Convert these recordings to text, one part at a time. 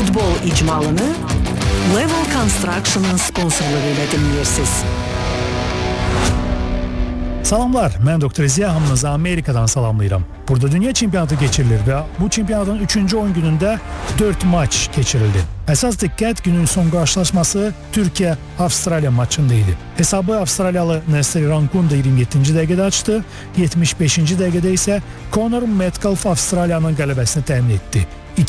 Futbol icmalını Level Construction'ın sponsorluğu ilə dinləyirsiniz. Salamlar, mən Dr. Ziya, hamınızı Amerikadan salamlayıram. Burada dünya çempionatı geçirilir və bu çempionatın 3-cü oyun günündə 4 maç keçirildi. Əsas diqqət günün son qarşılaşması Türkiyə-Avstraliya maçında idi. Hesabı Avstraliyalı Nestor Rankunda 27-ci dəqiqədə açdı, 75-ci dəqiqədə isə Conor Metcalf Avstraliyanın qələbəsini təmin etdi.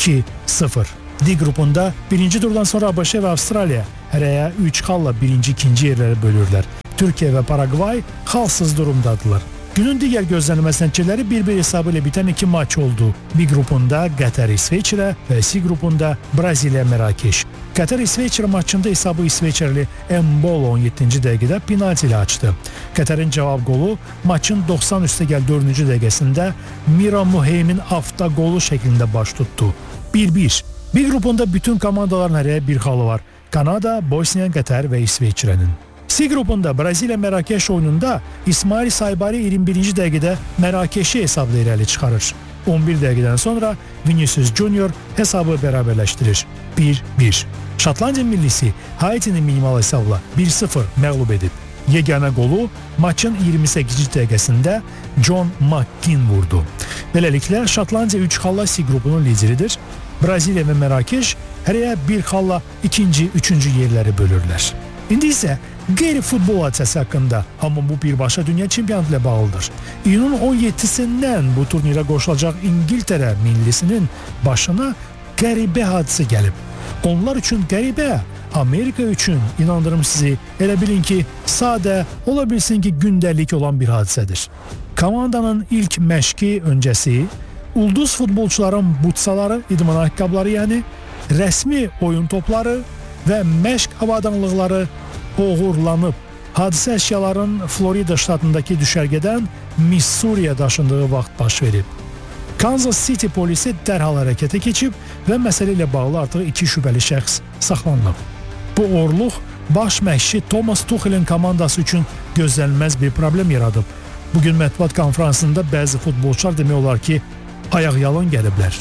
2-0. D qrupunda birinci turdan sonra ABŞ və Avstraliya hərəyə 3 xalla birinci-ikinci yerləri bölürlər. Türkiyə və Paragvay xalsız durumdadılar. Günün digər gözlənilməz nəticələri 1-1 hesabı ilə bitən 2 maç oldu. B qrupunda Qətər İsveçrə və C qrupunda Braziliya Mərakeş. Qətər İsveçrə maçında hesabı İsveçrəli Embolo 17-ci dəqiqədə penalti ilə açdı. Qətərin cavab qolu maçın 90+4-cü dəqiqəsində Mira Muheymin avtoqolu şəklində baş tutdu. 1-1. B qrupunda bütün komandaların hərəyə bir xalı var. Kanada, Bosniya, Qətər və İsveçrənin. C qrupunda Braziliya Mərakeş oyununda İsmail Saybari 21-ci dəqiqədə Mərakeşi hesabla irəli çıxarır. 11 dəqiqədən sonra Vinicius Junior hesabı bərabərləşdirir. 1-1. Şotlandiya millisi Haitini minimal hesabla 1-0 məğlub edib. Yeganə qolu maçın 28-ci dəqiqəsində John McKean vurdu. Beləliklə Şotlandiya 3 xalla C qrupunun lideridir. Braziliya və Mərakeş hərəyə bir xalla ikinci, üçüncü yerləri bölürlər. İndi isə qeyri-futbol hadisəsi haqqında, amma bu birbaşa dünya çempionatı ilə bağlıdır. İyunun 17-sindən bu turnirə qoşulacaq İngiltərə millisinin başına qəribə hadisə gəlib. Onlar üçün qəribə, Amerika üçün, inandırım sizi, elə bilin ki, sadə, ola bilsin ki, gündəlik olan bir hadisədir. Komandanın ilk məşqi öncəsi, ulduz futbolçuların butsaları, idman ayaqqabıları, yəni rəsmi oyun topları və məşq avadanlıqları oğurlanıb. Hadisə əşyaların Florida ştatındakı düşərgədən Missouriya daşındığı vaxt baş verib. Kansas City polisi dərhal hərəkətə keçib və məsələ ilə bağlı artıq 2 şübhəli şəxs saxlanılıb. Bu uğurluq baş məşqçi Thomas Tuchel'in komandası üçün gözlənilməz bir problem yaradıb. Bugün mətbuat konferansında bəzi futbolçular demək olar ki, ayaqyalın gəliblər.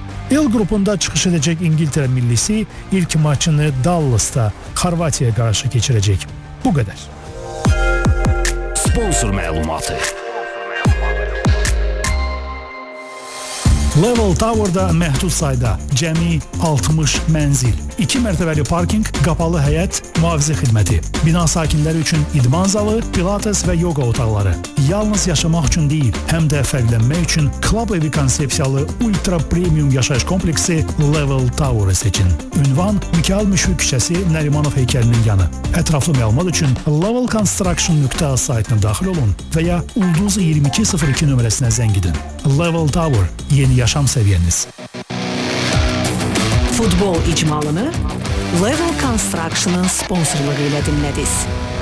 L qrupunda çıxış edəcək İngiltərə millisi ilk maçını Dallasda Xorvatiyaya qarşı keçirəcək. Bu qədər. Sponsor məlumatı. Level Tower'da məhdud sayda cəmi 60 mənzil, 2 mərtəbəli parking, qapalı həyət, mühafizə xidməti, bina sakinləri üçün idman zalı, pilates və yoga otaqları. Yalnız yaşamaq üçün deyil, həm də fərqlənmək üçün klub evi konsepsiyalı ultra premium yaşayış kompleksi Level Tower'ı seçin. Ünvan Mikayıl Müşfiq küçəsi, Nərimanov heykəlinin yanı. Ətraflı məlumat üçün levelconstruction.az saytına daxil olun və ya Ulduz 2202 nömrəsinə zəng edin. Level Tower, yeni yaşam səviyyəniz. Futbol icmalını Level Construction'ın sponsorluğu ilə dinlədiniz.